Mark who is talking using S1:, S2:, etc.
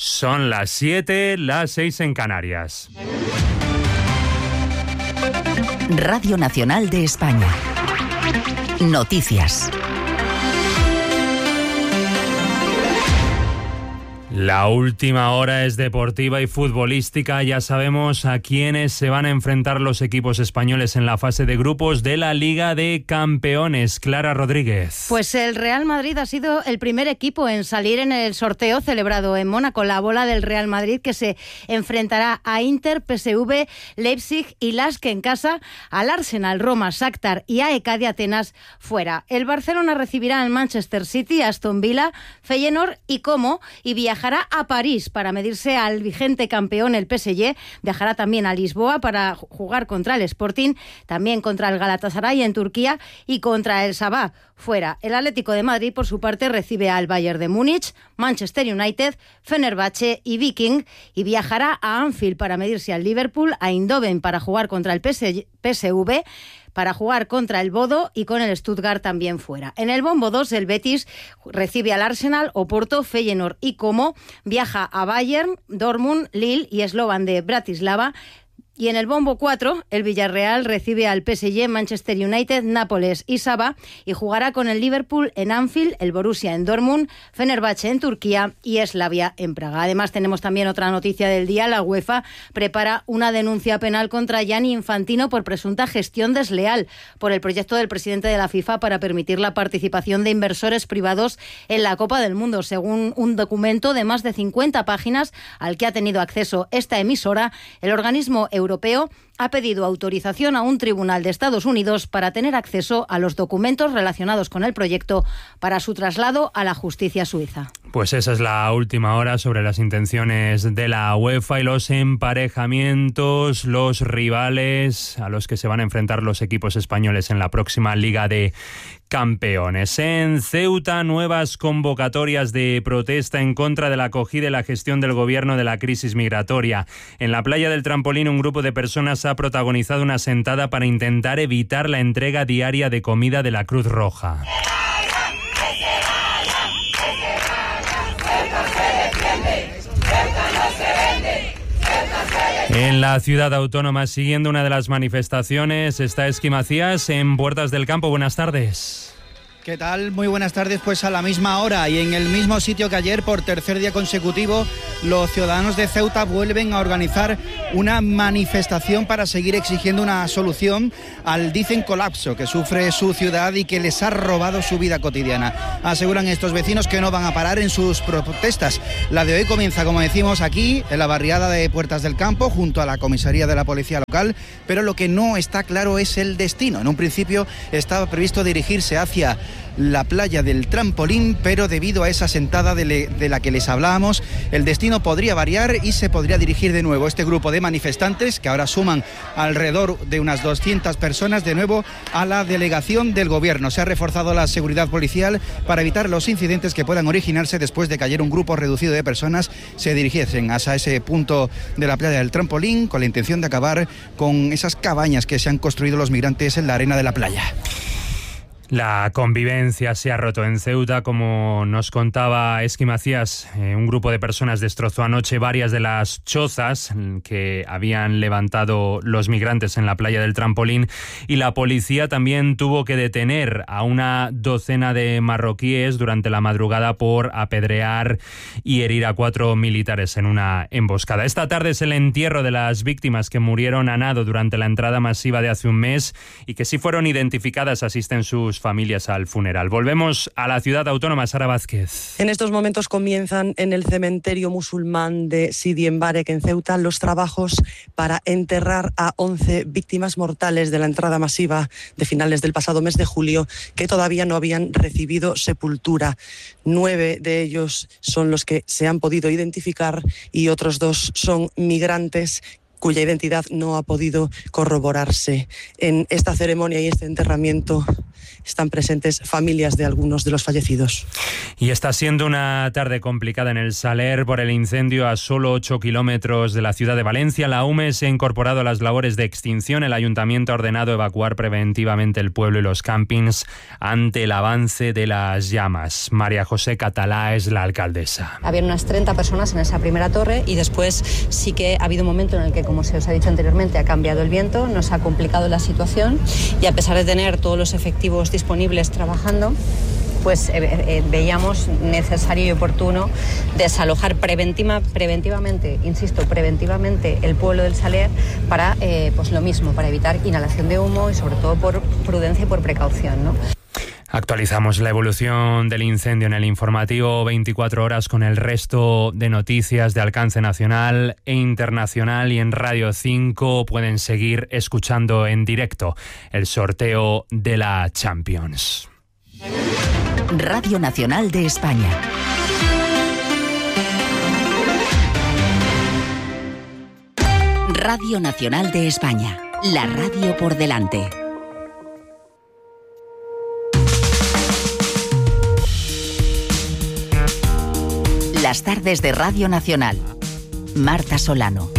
S1: Son las 7, las 6 en Canarias.
S2: Radio Nacional de España. Noticias.
S1: La última hora es deportiva y futbolística. Ya sabemos a quiénes se van a enfrentar los equipos españoles en la fase de grupos de la Liga de Campeones. Clara Rodríguez.
S3: Pues el Real Madrid ha sido el primer equipo en salir en el sorteo celebrado en Mónaco. La bola del Real Madrid, que se enfrentará a Inter, PSV, Leipzig y Lask en casa, al Arsenal, Roma, Shakhtar y AEK de Atenas fuera. El Barcelona recibirá al Manchester City, Aston Villa, Feyenoord y Como, y viajará a París para medirse al vigente campeón, el PSG. Viajará también a Lisboa para jugar contra el Sporting, también contra el Galatasaray en Turquía y contra el Sabah fuera. El Atlético de Madrid, por su parte, recibe al Bayern de Múnich, Manchester United, Fenerbahce y Viking, y viajará a Anfield para medirse al Liverpool, a Eindhoven para jugar contra el PSV, para jugar contra el Bodo y con el Stuttgart también fuera. En el Bombo 2, el Betis recibe al Arsenal, Oporto, Feyenoord y Como. Viaja a Bayern, Dortmund, Lille y Slovan de Bratislava. Y en el Bombo 4, el Villarreal recibe al PSG, Manchester United, Nápoles y Sabah, y jugará con el Liverpool en Anfield, el Borussia en Dortmund, Fenerbahce en Turquía y Slavia en Praga. Además, tenemos también otra noticia del día. La UEFA prepara una denuncia penal contra Gianni Infantino por presunta gestión desleal por el proyecto del presidente de la FIFA para permitir la participación de inversores privados en la Copa del Mundo. Según un documento de más de 50 páginas al que ha tenido acceso esta emisora, el organismo europeo ha pedido autorización a un tribunal de Estados Unidos para tener acceso a los documentos relacionados con el proyecto para su traslado a la justicia suiza.
S1: Pues esa es la última hora sobre las intenciones de la UEFA y los emparejamientos, los rivales a los que se van a enfrentar los equipos españoles en la próxima Liga de Campeones. En Ceuta, nuevas convocatorias de protesta en contra de la acogida y la gestión del gobierno de la crisis migratoria. En la playa del Trampolín, un grupo de personas ha protagonizado una sentada para intentar evitar la entrega diaria de comida de la Cruz Roja. En la ciudad autónoma, siguiendo una de las manifestaciones, está Esqui Macías en Puertas del Campo. Buenas tardes.
S4: ¿Qué tal? Muy buenas tardes. Pues a la misma hora y en el mismo sitio que ayer, por tercer día consecutivo, los ciudadanos de Ceuta vuelven a organizar una manifestación para seguir exigiendo una solución al, dicen, colapso que sufre su ciudad y que les ha robado su vida cotidiana. Aseguran estos vecinos que no van a parar en sus protestas. La de hoy comienza, como decimos, aquí, en la barriada de Puertas del Campo, junto a la comisaría de la policía local, pero lo que no está claro es el destino. En un principio estaba previsto dirigirse hacia la playa del Trampolín, pero debido a esa sentada de la que les hablábamos, el destino podría variar y se podría dirigir de nuevo este grupo de manifestantes, que ahora suman alrededor de unas 200 personas, de nuevo a la delegación del gobierno. Se ha reforzado la seguridad policial para evitar los incidentes que puedan originarse después de que ayer un grupo reducido de personas se dirigiesen hacia ese punto de la playa del Trampolín con la intención de acabar con esas cabañas que se han construido los migrantes en la arena de la playa.
S1: La convivencia se ha roto en Ceuta, como nos contaba Esqui Macías. Un grupo de personas destrozó anoche varias de las chozas que habían levantado los migrantes en la playa del Trampolín, y la policía también tuvo que detener a una docena de marroquíes durante la madrugada por apedrear y herir a 4 militares en una emboscada. Esta tarde es el entierro de las víctimas que murieron a nado durante la entrada masiva de hace un mes y que sí fueron identificadas. Asisten sus familias al funeral. Volvemos a la ciudad autónoma. Sara Vázquez.
S5: En estos momentos comienzan en el cementerio musulmán de Sidi Mbarek en Ceuta los trabajos para enterrar a 11 víctimas mortales de la entrada masiva de finales del pasado mes de julio, que todavía no habían recibido sepultura. 9 de ellos son los que se han podido identificar y otros 2 son migrantes cuya identidad no ha podido corroborarse. En esta ceremonia y este enterramiento están presentes familias de algunos de los fallecidos.
S1: Y está siendo una tarde complicada en el Saler por el incendio a solo 8 kilómetros de la ciudad de Valencia. La UME se ha incorporado a las labores de extinción. El ayuntamiento ha ordenado evacuar preventivamente el pueblo y los campings ante el avance de las llamas. María José Catalá es la alcaldesa.
S6: Había unas 30 personas en esa primera torre y después sí que ha habido un momento en el que, como se os ha dicho anteriormente, ha cambiado el viento, nos ha complicado la situación y a pesar de tener todos los efectivos disponibles trabajando, pues veíamos necesario y oportuno desalojar preventivamente, insisto, preventivamente el pueblo del Saler para pues lo mismo, para evitar inhalación de humo y sobre todo por prudencia y por precaución, ¿no?
S1: Actualizamos la evolución del incendio en el informativo 24 horas con el resto de noticias de alcance nacional e internacional, y en Radio 5 pueden seguir escuchando en directo el sorteo de la Champions.
S2: Radio Nacional de España. Radio Nacional de España. La radio por delante. Las tardes de Radio Nacional. Marta Solano.